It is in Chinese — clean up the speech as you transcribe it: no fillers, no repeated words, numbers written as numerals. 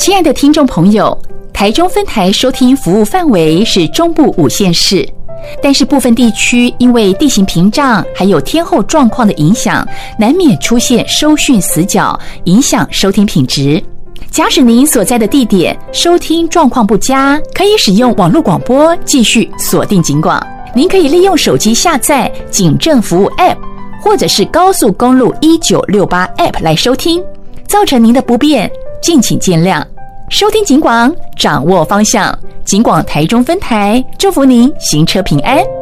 亲爱的听众朋友，台中分台收听服务范围是中部5县市，但是部分地区因为地形屏障还有天候状况的影响，难免出现收讯死角，影响收听品质。假使您所在的地点收听状况不佳，可以使用网络广播继续锁定警广。您可以利用手机下载警政服务 App， 或者是高速公路1968 App 来收听。造成您的不便，敬请见谅。收听警广，掌握方向。警广台中分台，祝福您行车平安。